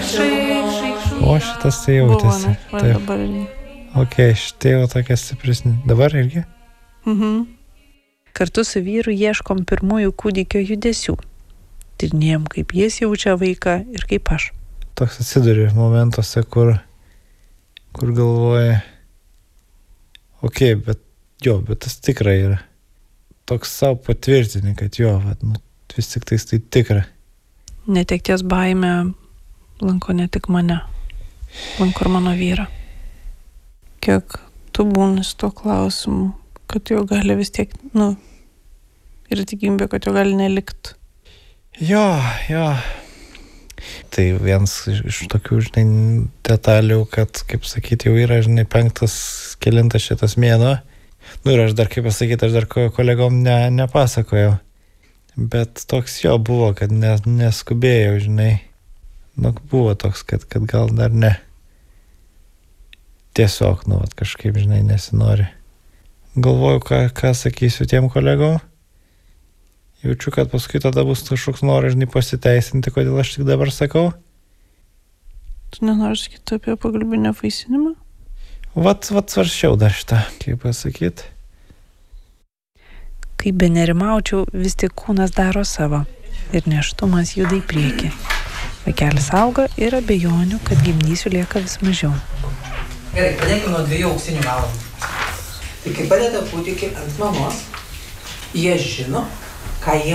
O, šitas tai jautėsi. Buvo, ne? Dabar irgi. Ok, šitai jau tokia stipresnė. Dabar irgi? Kartu su vyru ieškom pirmųjų kūdikio judesių. Tyrinėjom, kaip jis jaučia vaiką ir kaip aš. Toks atsiduri momentuose, kur galvoja, ok, bet tas tikrai yra. Toks savo patvirtini, kad vis tik tai tikra. Netekties baimė lanko ne tik mane, lanko ir mano vyrą. Kiek tu būni su tuo klausimu, kad jo gali vis tiek, ir tikimybė, kad jo gali nelikt. Jo. Tai vienas iš tokių, detalių, kad, kaip sakyti, jau yra, 5. kelintas šitas mėnuo. Ir aš dar, kaip pasakyti, kolegom nepasakojau. Bet toks jo buvo, kad neskubėjau, buvo toks, kad gal dar ne. Tiesiog, kažkaip, nesinori. Galvoju, ką sakysiu tiem kolegom. Jaučiu, kad paskui tada bus kažkoks noras, pasiteisinti, kodėl aš tik dabar sakau. Tu nenori sakyti apie pagalbinę vaisinimą? Vat svarsčiau dar šitą, kaip pasakyti. Kaip be nerimaučiau, vis tik kūnas daro savo ir nėštumas juda į priekį. Vaikelis auga ir abejonių, kad gimdysiu lieka vis mažiau. Gerai, pradėkime nuo 2 auksinių galų. Tai kai padeda kūdikį ant mamos, jie žino, ką jie